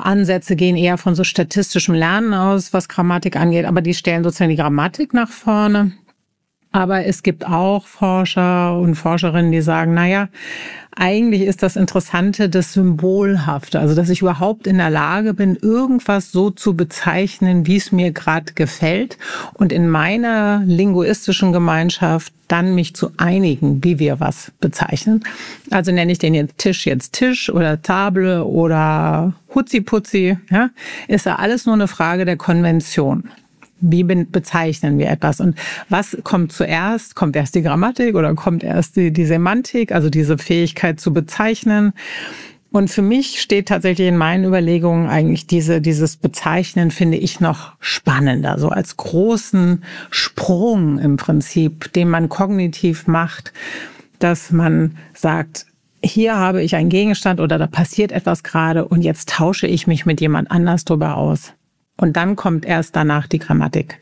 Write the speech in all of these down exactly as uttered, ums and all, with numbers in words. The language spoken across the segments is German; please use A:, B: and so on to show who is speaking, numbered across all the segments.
A: Ansätze gehen eher von so statistischem Lernen aus, was Grammatik angeht, aber die stellen sozusagen die Grammatik nach vorne. Aber es gibt auch Forscher und Forscherinnen, die sagen, naja, eigentlich ist das Interessante das Symbolhafte, also dass ich überhaupt in der Lage bin, irgendwas so zu bezeichnen, wie es mir gerade gefällt und in meiner linguistischen Gemeinschaft dann mich zu einigen, wie wir was bezeichnen. Also nenne ich den jetzt Tisch jetzt Tisch oder Table oder Hutzi-Putzi, ja, ist ja alles nur eine Frage der Konvention. Wie bezeichnen wir etwas? Und was kommt zuerst? Kommt erst die Grammatik oder kommt erst die, die Semantik, also diese Fähigkeit zu bezeichnen? Und für mich steht tatsächlich in meinen Überlegungen eigentlich diese, dieses Bezeichnen, finde ich, noch spannender, so als großen Sprung im Prinzip, den man kognitiv macht, dass man sagt, hier habe ich einen Gegenstand oder da passiert etwas gerade und jetzt tausche ich mich mit jemand anders drüber aus. Und dann kommt erst danach die Grammatik.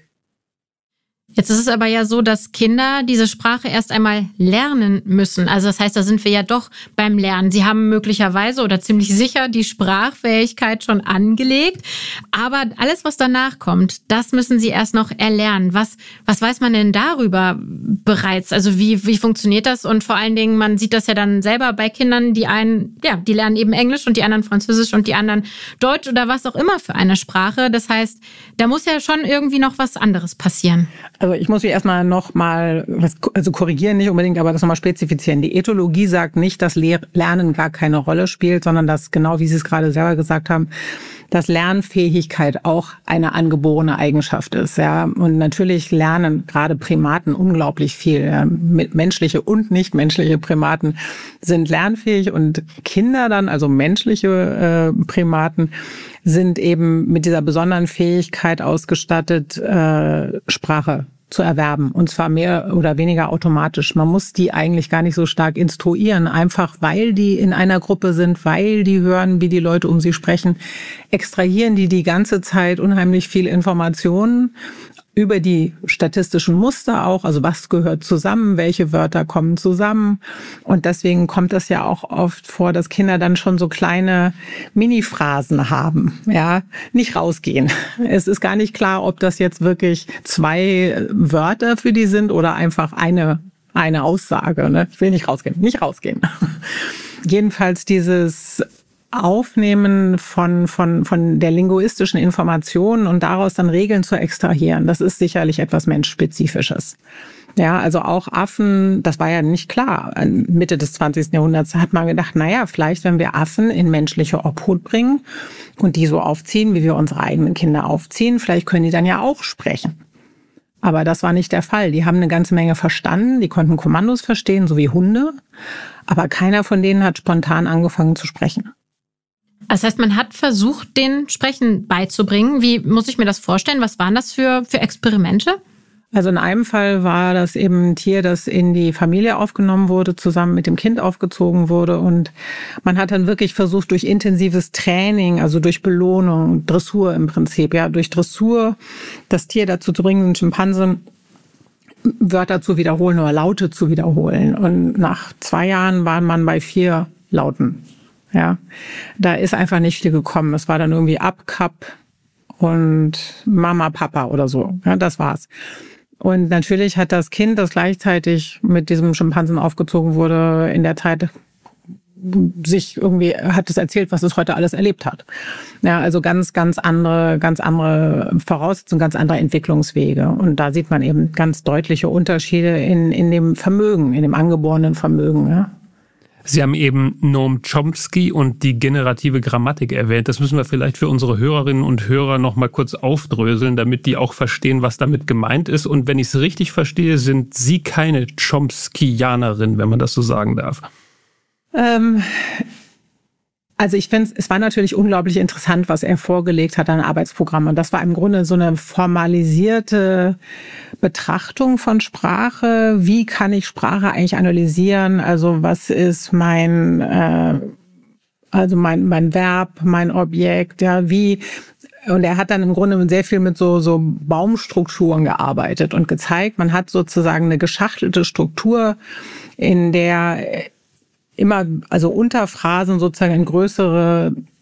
B: Jetzt ist es aber ja so, dass Kinder diese Sprache erst einmal lernen müssen. Also das heißt, da sind wir ja doch beim Lernen. Sie haben möglicherweise oder ziemlich sicher die Sprachfähigkeit schon angelegt. Aber alles, was danach kommt, das müssen sie erst noch erlernen. Was, was weiß man denn darüber bereits? Also wie, wie funktioniert das? Und vor allen Dingen, man sieht das ja dann selber bei Kindern, die einen, ja, die lernen eben Englisch und die anderen Französisch und die anderen Deutsch oder was auch immer für eine Sprache. Das heißt, da muss ja schon irgendwie noch was anderes passieren.
A: Also ich muss mich erstmal noch mal, also korrigieren nicht unbedingt, aber das nochmal spezifizieren. Die Ethologie sagt nicht, dass Lernen gar keine Rolle spielt, sondern dass, genau wie Sie es gerade selber gesagt haben, dass Lernfähigkeit auch eine angeborene Eigenschaft ist. Ja. Und natürlich lernen gerade Primaten unglaublich viel. Ja. Menschliche und nichtmenschliche Primaten sind lernfähig und Kinder dann, also menschliche äh, Primaten, sind eben mit dieser besonderen Fähigkeit ausgestattet, äh, Sprache zu erwerben. Und zwar mehr oder weniger automatisch. Man muss die eigentlich gar nicht so stark instruieren, einfach weil die in einer Gruppe sind, weil die hören, wie die Leute um sie sprechen, extrahieren die die ganze Zeit unheimlich viel Informationen über die statistischen Muster auch, also was gehört zusammen, welche Wörter kommen zusammen. Und deswegen kommt das ja auch oft vor, dass Kinder dann schon so kleine Mini-Phrasen haben, ja, nicht rausgehen. Es ist gar nicht klar, ob das jetzt wirklich zwei Wörter für die sind oder einfach eine, eine Aussage, ne? Ich will nicht rausgehen, nicht rausgehen. Jedenfalls dieses Aufnehmen von, von, von der linguistischen Information und daraus dann Regeln zu extrahieren, das ist sicherlich etwas Menschspezifisches. Ja, also auch Affen, das war ja nicht klar. Mitte des zwanzigsten Jahrhunderts hat man gedacht, naja, vielleicht, wenn wir Affen in menschliche Obhut bringen und die so aufziehen, wie wir unsere eigenen Kinder aufziehen, vielleicht können die dann ja auch sprechen. Aber das war nicht der Fall. Die haben eine ganze Menge verstanden, die konnten Kommandos verstehen, so wie Hunde, aber keiner von denen hat spontan angefangen zu sprechen.
B: Das heißt, man hat versucht, den Sprechen beizubringen. Wie muss ich mir das vorstellen? Was waren das für, für Experimente?
A: Also in einem Fall war das eben ein Tier, das in die Familie aufgenommen wurde, zusammen mit dem Kind aufgezogen wurde. Und man hat dann wirklich versucht, durch intensives Training, also durch Belohnung, Dressur im Prinzip, ja, durch Dressur das Tier dazu zu bringen, einen Schimpansen Wörter zu wiederholen oder Laute zu wiederholen. Und nach zwei Jahren war man bei vier Lauten. Ja, da ist einfach nicht viel gekommen. Es war dann irgendwie Ab, Kap und Mama, Papa oder so. Ja, das war's. Und natürlich hat das Kind, das gleichzeitig mit diesem Schimpansen aufgezogen wurde, in der Zeit sich irgendwie, hat es erzählt, was es heute alles erlebt hat. Ja, also ganz, ganz andere, ganz andere Voraussetzungen, ganz andere Entwicklungswege. Und da sieht man eben ganz deutliche Unterschiede in, in dem Vermögen, in dem angeborenen Vermögen, ja.
C: Sie haben eben Noam Chomsky und die generative Grammatik erwähnt. Das müssen wir vielleicht für unsere Hörerinnen und Hörer noch mal kurz aufdröseln, damit die auch verstehen, was damit gemeint ist. Und wenn ich es richtig verstehe, sind Sie keine Chomskyanerin, wenn man das so sagen darf.
A: Ähm, also ich finde, es war natürlich unglaublich interessant, was er vorgelegt hat an Arbeitsprogrammen. Und das war im Grunde so eine formalisierte Betrachtung von Sprache. Wie kann ich Sprache eigentlich analysieren? Also was ist mein, äh, also mein, mein Verb, mein Objekt, ja, wie, und er hat dann im Grunde sehr viel mit so, so Baumstrukturen gearbeitet und gezeigt, man hat sozusagen eine geschachtelte Struktur, in der immer, also Unterphrasen sozusagen in größere